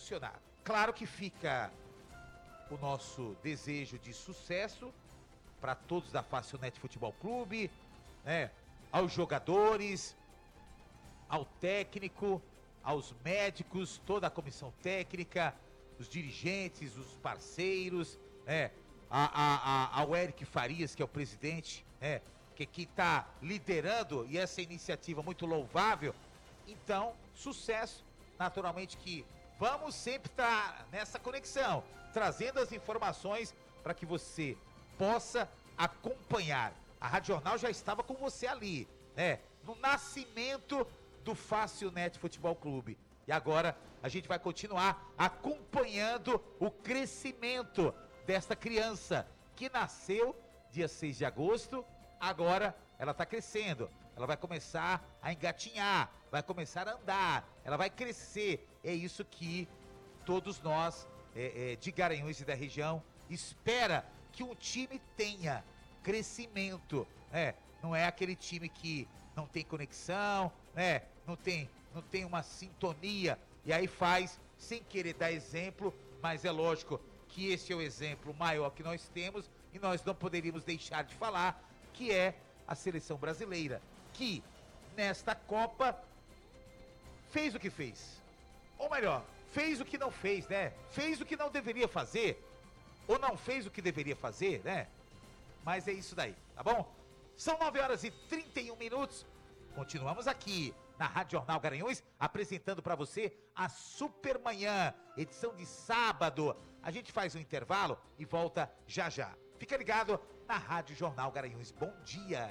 funcionar. Claro que fica o nosso desejo de sucesso para todos da Facilnet Futebol Clube, né? Aos jogadores, ao técnico, aos médicos, toda a comissão técnica, os dirigentes, os parceiros, ao Eric Farias, que é o presidente, que está liderando, e essa iniciativa muito louvável. Então, sucesso, naturalmente que vamos sempre estar nessa conexão, trazendo as informações para que você possa acompanhar. A Rádio Jornal já estava com você ali, no nascimento do Facilnet Futebol Clube. E agora a gente vai continuar acompanhando o crescimento desta criança que nasceu dia 6 de agosto, agora ela está crescendo. Ela vai começar a engatinhar, vai começar a andar, ela vai crescer. É isso que todos nós de Garanhuns e da região espera que um time tenha crescimento. Não é aquele time que não tem conexão, não tem uma sintonia, e aí faz sem querer dar exemplo, mas é lógico que esse é o exemplo maior que nós temos e nós não poderíamos deixar de falar, que é a seleção brasileira, que nesta Copa fez o que fez, ou melhor, fez o que não fez, fez o que não deveria fazer, ou não fez o que deveria fazer, mas é isso daí, tá bom? São 9h31, continuamos aqui na Rádio Jornal Garanhuns, apresentando para você a Supermanhã, edição de sábado. A gente faz um intervalo e volta já já. Fica ligado na Rádio Jornal Garanhuns. Bom dia.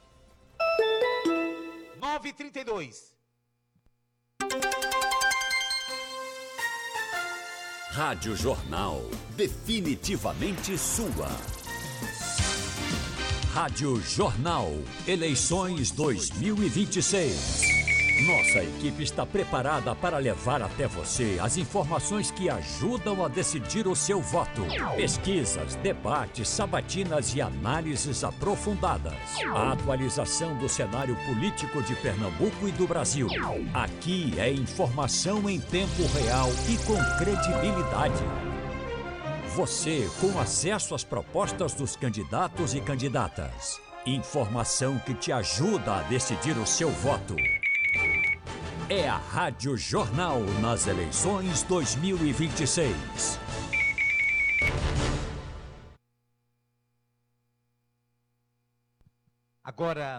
9h32. Rádio Jornal, definitivamente sua. Rádio Jornal, eleições 2026. Nossa equipe está preparada para levar até você as informações que ajudam a decidir o seu voto. Pesquisas, debates, sabatinas e análises aprofundadas. A atualização do cenário político de Pernambuco e do Brasil. Aqui é informação em tempo real e com credibilidade. Você com acesso às propostas dos candidatos e candidatas. Informação que te ajuda a decidir o seu voto. É a Rádio Jornal nas eleições 2026. Agora,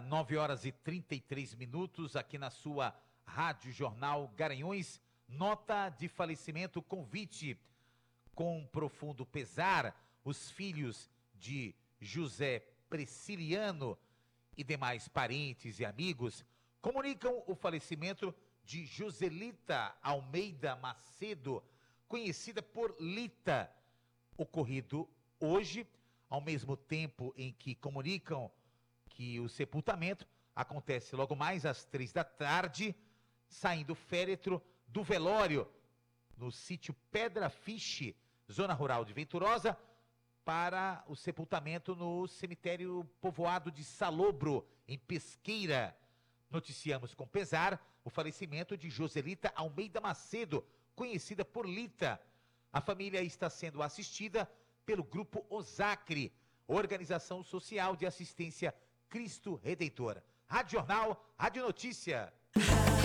9h33, aqui na sua Rádio Jornal Garanhuns, nota de falecimento, convite. Com profundo pesar, os filhos de José Preciliano e demais parentes e amigos comunicam o falecimento de Joselita Almeida Macedo, conhecida por Lita, ocorrido hoje, ao mesmo tempo em que comunicam que o sepultamento acontece logo mais às 15h, saindo o féretro do velório no sítio Pedra Fiche, zona rural de Venturosa, para o sepultamento no cemitério povoado de Salobro, em Pesqueira. Noticiamos com pesar o falecimento de Joselita Almeida Macedo, conhecida por Lita. A família está sendo assistida pelo Grupo Osacre, Organização Social de Assistência Cristo Redentor. Rádio Jornal, Rádio Notícia.